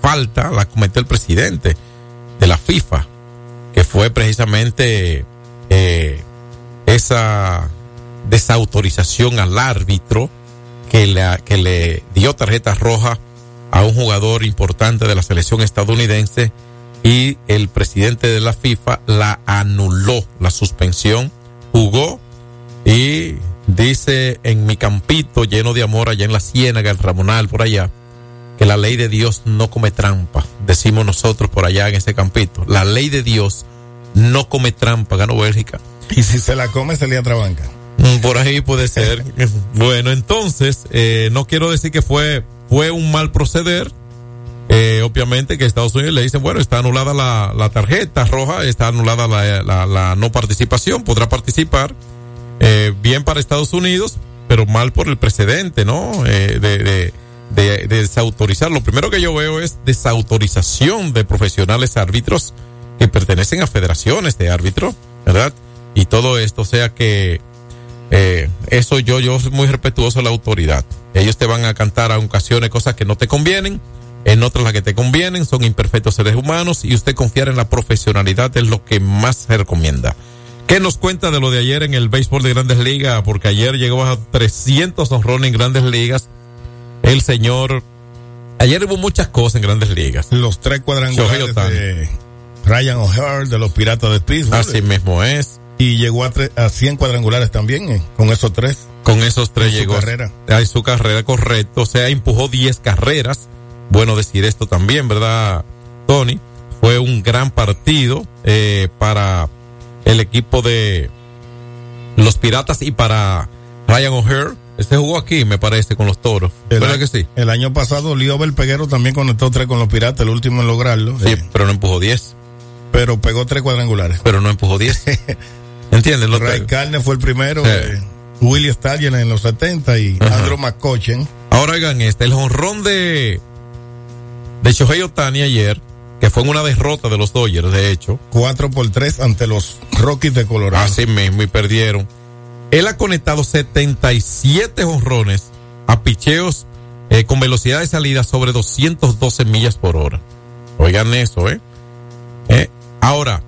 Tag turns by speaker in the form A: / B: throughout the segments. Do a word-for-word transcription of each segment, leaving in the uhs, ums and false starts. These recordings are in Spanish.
A: falta la cometió el presidente de la FIFA, que fue precisamente eh, esa desautorización al árbitro que le, que le dio tarjeta roja a un jugador importante de la selección estadounidense, y el presidente de la FIFA la anuló, la suspensión, jugó y dice: en mi campito lleno de amor allá en la Ciénaga, el Ramonal por allá, que la ley de Dios no come trampa. Decimos nosotros por allá en ese campito, la ley de Dios no come trampa. Ganó Bélgica.
B: Y si se la come, se le atrabanca.
A: Por ahí puede ser. Bueno, entonces, eh, no quiero decir que fue, fue un mal proceder. Eh, obviamente que Estados Unidos le dicen, bueno, está anulada la, la tarjeta roja, está anulada la, la, la no participación, podrá participar. Eh, bien para Estados Unidos, pero mal por el precedente, ¿no? Eh, de, de, de, de desautorizar. Lo primero que yo veo es desautorización de profesionales árbitros que pertenecen a federaciones de árbitros, ¿verdad? Y todo esto, o sea que eh, eso yo, yo soy muy respetuoso de la autoridad. Ellos te van a cantar a ocasiones cosas que no te convienen, en otras las que te convienen, son imperfectos seres humanos, y usted confiar en la profesionalidad es lo que más se recomienda. ¿Qué nos cuenta de lo de ayer en el béisbol de Grandes Ligas? Porque ayer llegó a trescientos honrones en Grandes Ligas. El señor, ayer hubo muchas cosas en Grandes Ligas.
B: Los tres cuadrangulares de Ryan O'Hearn de los Piratas de Pittsburgh.
A: Así mismo es.
B: Y llegó a, tre- a cien cuadrangulares también, eh, con esos tres.
A: Con esos tres
B: en
A: llegó.
B: Su carrera.
A: A su carrera, correcto. O sea, empujó diez carreras. Bueno decir esto también, ¿verdad, Tony? Fue un gran partido eh, para el equipo de los Piratas y para Ryan O'Hearn. Este jugó aquí, me parece, con los Toros. ¿Verdad que sí?
B: El año pasado, Liober Peguero también conectó tres con los Piratas, el último en lograrlo.
A: Sí,
B: eh.
A: pero no empujó diez.
B: Pero pegó tres cuadrangulares.
A: Pero no empujó diez. ¿Entiendes?
B: Ray Carne fue el primero.
A: Sí.
B: Eh, Willie Stallion en los setenta y uh-huh. Andrew McCutchen.
A: Ahora oigan este, el jonrón de de Shohei Ohtani ayer, que fue en una derrota de los Dodgers, de hecho.
B: cuatro por tres ante los Rockies de Colorado.
A: Así mismo, y perdieron. Él ha conectado setenta y siete jonrones a picheos eh, con velocidad de salida sobre doscientas doce millas por hora. Oigan eso, ¿eh? eh ahora,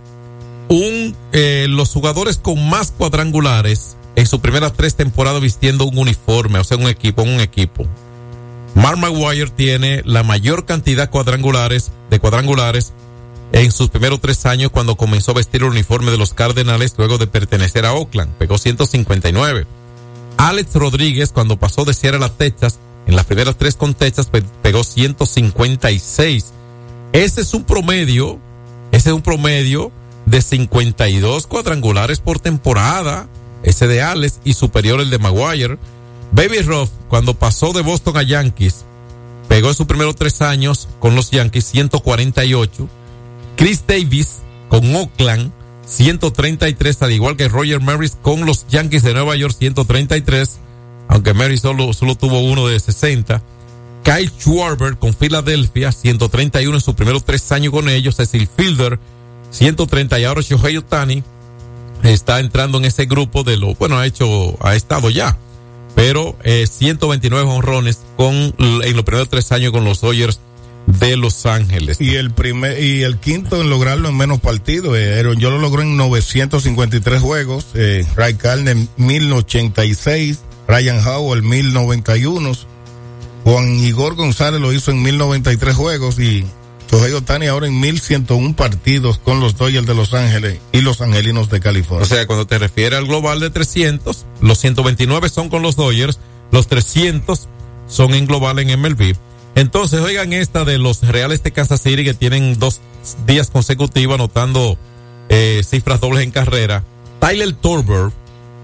A: un eh, los jugadores con más cuadrangulares en sus primeras tres temporadas vistiendo un uniforme, o sea, un equipo, un equipo. Mark McGwire tiene la mayor cantidad cuadrangulares, de cuadrangulares en sus primeros tres años cuando comenzó a vestir el uniforme de los Cardenales luego de pertenecer a Oakland. Pegó ciento cincuenta y nueve. Alex Rodríguez, cuando pasó de Seattle a Texas, en las primeras tres con Texas, pegó ciento cincuenta y seis. Ese es un promedio, ese es un promedio de cincuenta y dos cuadrangulares por temporada, ese de Alex, y superior el de McGwire. Baby Ruth, cuando pasó de Boston a Yankees, pegó en sus primeros tres años con los Yankees ciento cuarenta y ocho. Chris Davis con Oakland ciento treinta y tres, al igual que Roger Maris con los Yankees de Nueva York ciento treinta y tres, aunque Maris solo, solo tuvo uno de sesenta. Kyle Schwarber con Filadelfia ciento treinta y uno en sus primeros tres años con ellos. Cecil Fielder ciento treinta, y ahora Shohei Ohtani está entrando en ese grupo de lo, bueno, ha hecho, ha estado ya, pero eh, ciento veintinueve honrones con, en los primeros tres años con los Dodgers de Los Ángeles.
B: Y el primer, y el quinto en lograrlo en menos partidos, eh, Aaron, yo lo logró en novecientos cincuenta y tres juegos, eh, Ray Carne mil ochenta y seis, Ryan Howard mil noventa y uno, Juan Igor González lo hizo en mil noventa y tres juegos, y Shohei Ohtani ahora en mil ciento uno partidos con los Dodgers de Los Ángeles y los Angelinos de California.
A: O sea, cuando te refieres al global de trescientos, los ciento veintinueve son con los Dodgers, los trescientos son en global en M L B. Entonces, oigan esta de los Reales de Kansas City, que tienen dos días consecutivos anotando eh, cifras dobles en carrera. Tyler Torber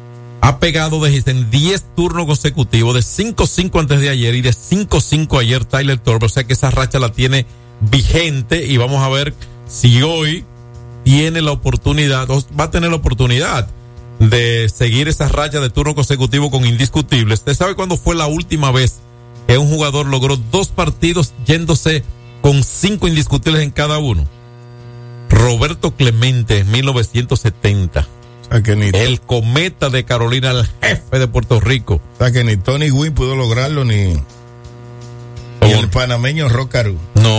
A: ha pegado desde en diez turnos consecutivos, de cinco cinco antes de ayer y de cinco cinco ayer Tyler Torber. O sea que esa racha la tiene vigente, y vamos a ver si hoy tiene la oportunidad, o va a tener la oportunidad de seguir esa racha de turno consecutivo con indiscutibles. ¿Usted sabe cuándo fue la última vez que un jugador logró dos partidos yéndose con cinco indiscutibles en cada uno? Roberto Clemente en mil novecientos setenta.
B: O sea que ni
A: el cometa de Carolina, el jefe de Puerto Rico.
B: O sea que ni Tony Gwynn pudo lograrlo, ni, ni el panameño Rock Carew.
A: No.